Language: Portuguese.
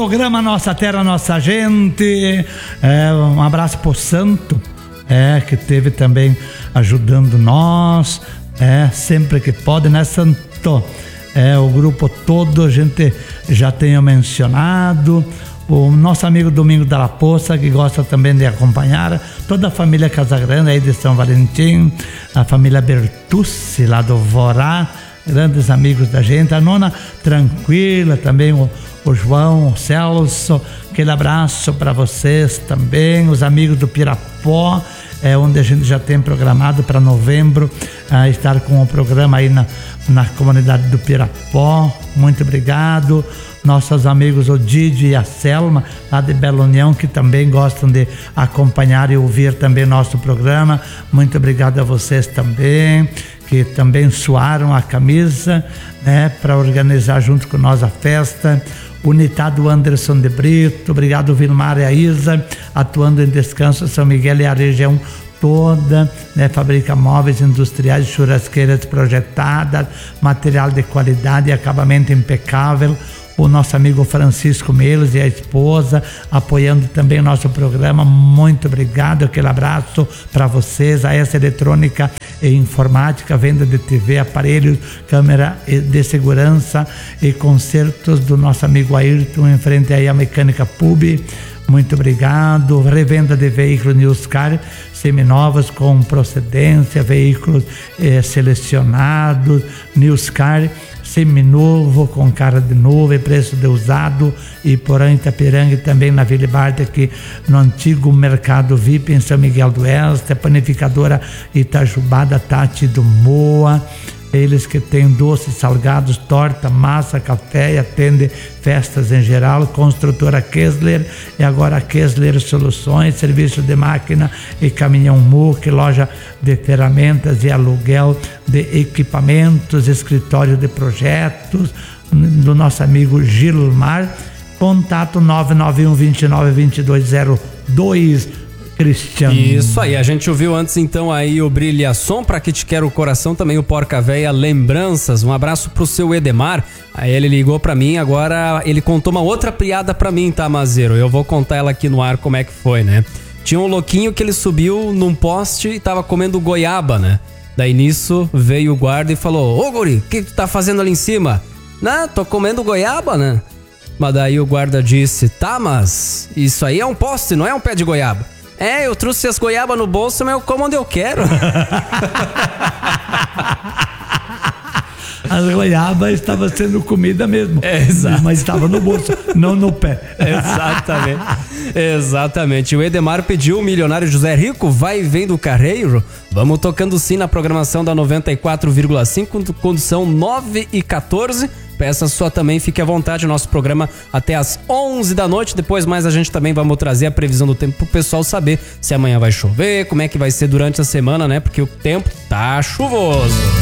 Programa Nossa Terra, Nossa Gente. Um abraço pro Santo, que teve também ajudando nós, sempre que pode, né, Santo? O grupo todo a gente já tenha mencionado. O nosso amigo Domingo da Poça, que gosta também de acompanhar, toda a família Casagrande aí de São Valentim, a família Bertucci lá do Vorá, grandes amigos da gente, a Nona Tranquila também, o João, o Celso, aquele abraço para vocês também, os amigos do Pirapó, onde a gente já tem programado para novembro estar com o programa aí na comunidade do Pirapó. Muito obrigado. Nossos amigos o Didi e a Selma lá de Bela União, que também gostam de acompanhar e ouvir também nosso programa. Muito obrigado a vocês também, que também suaram a camisa, né, para organizar junto com nós a festa. Unidade Anderson de Brito, obrigado Vilmar e a Isa, atuando em Descanso São Miguel e a região toda, né, fabrica móveis industriais, churrasqueiras projetadas, material de qualidade e acabamento impecável. O nosso amigo Francisco Melos e a esposa apoiando também o nosso programa. Muito obrigado, aquele abraço para vocês. A S Eletrônica e Informática, venda de TV, aparelhos, câmera de segurança e concertos do nosso amigo Ayrton, em frente aí à Mecânica Pub. Muito obrigado. Revenda de veículos Newscar, seminovos com procedência, veículos selecionados, Newscar seminovo com cara de novo e preço de usado, e Porã, Itapiranga, e também na Vila Barta, aqui no antigo Mercado VIP em São Miguel do Oeste. A panificadora Itajubá da Tati do Moa, eles que têm doces, salgados, torta, massa, café e atende festas em geral. Construtora Kessler e agora Kessler Soluções, serviço de máquina e caminhão MUC, loja de ferramentas e aluguel de equipamentos, escritório de projetos do nosso amigo Gilmar. Contato 991292202. Cristiano. Isso aí, a gente ouviu antes então aí o Brilhação, Pra Que Te Quero o Coração, também o Porca Véia Lembranças. Um abraço pro seu Edemar. Aí ele ligou pra mim, agora ele contou uma outra piada pra mim, tá, Mazeiro? Eu vou contar ela aqui no ar como é que foi, né? Tinha um louquinho que ele subiu num poste e tava comendo goiaba, né? Daí nisso veio o guarda e falou: "Ô guri, o que tu tá fazendo ali em cima?" "Não, tô comendo goiaba, né?" Mas daí o guarda disse: "Tá, mas isso aí é um poste, não é um pé de goiaba." Eu trouxe as goiabas no bolso, mas eu como onde eu quero." As goiabas estavam sendo comida mesmo. Exato. Mas estava no bolso, não no pé. Exatamente. Exatamente. O Edemar pediu o milionário José Rico, Vai e Vem do Carreiro. Vamos tocando sim na programação da 94,5, condição 9h14. Peça sua também, fique à vontade, nosso programa até às 11 da noite. Depois mais a gente também vamos trazer a previsão do tempo pro pessoal saber se amanhã vai chover, como é que vai ser durante a semana, né? Porque o tempo tá chuvoso.